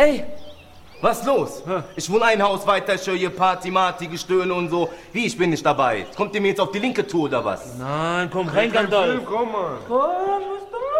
Ey! Was los? Ich wohne ein Haus weiter, ich höre hier Party, Marty, Gestöhne und so. Wie, ich bin nicht dabei? Kommt ihr mir jetzt auf die linke Tour oder was? Nein, komm rein, Gandalf. Komm, Mann. Komm,